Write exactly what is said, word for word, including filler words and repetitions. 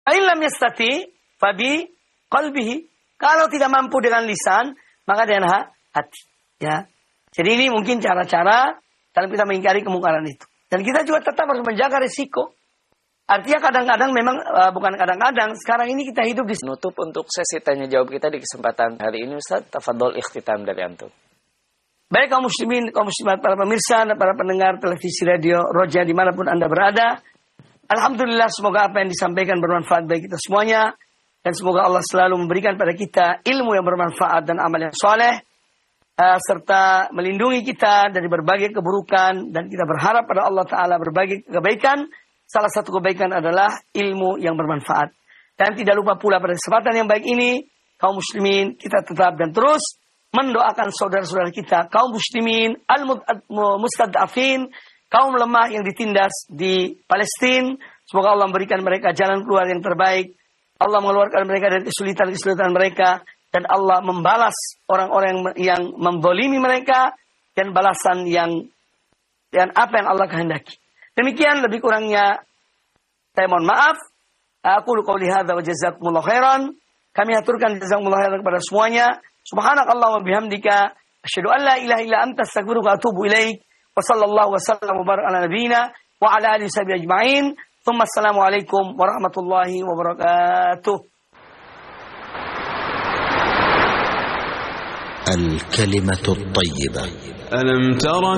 Fa in lam yastati fa bi qalbihi. Kalau tidak mampu dengan lisan, maka dengan hati. Ya. Jadi ini mungkin cara-cara dalam kita mengingkari kemungkaran itu. Dan kita juga tetap harus menjaga risiko. Artinya kadang-kadang memang, uh, bukan kadang-kadang, sekarang ini kita hidup di... Nutup untuk sesi tanya jawab kita di kesempatan hari ini, Ustaz. Tafadhol ikhtitam dari antum. Baik kaum muslimin, kaum muslimat, para pemirsa, dan para pendengar televisi radio Roja dimanapun Anda berada. Alhamdulillah, semoga apa yang disampaikan bermanfaat bagi kita semuanya. Dan semoga Allah selalu memberikan pada kita ilmu yang bermanfaat dan amal yang soleh. Uh, serta melindungi kita dari berbagai keburukan. Dan kita berharap pada Allah Ta'ala berbagai kebaikan. Salah satu kebaikan adalah ilmu yang bermanfaat. Dan tidak lupa pula pada kesempatan yang baik ini, kaum muslimin, kita tetap dan terus mendoakan saudara-saudara kita, kaum muslimin, al-mustad'afin, kaum lemah yang ditindas di Palestina. Semoga Allah memberikan mereka jalan keluar yang terbaik. Allah mengeluarkan mereka dari kesulitan-kesulitan mereka. Dan Allah membalas orang-orang yang membolimi mereka. Dan balasan yang, dan apa yang Allah kehendaki. Demikian lebih kurangnya saya mohon maaf. Aku qouli hadza wa jazakumullahu khairan. Kami aturkan jazakumullahu khairan kepada semuanya. Subhanakallah wa bihamdika asyhadu an la ilaha illa anta astaghfiruka wa atubu ilaik. Wa sallallahu wa sallam wa baraka ala nabiyyina wa ala alihi washabihi ajma'in. Tsumma assalamu alaikum warahmatullahi wabarakatuh. الكلمة الطيبة. ألم تر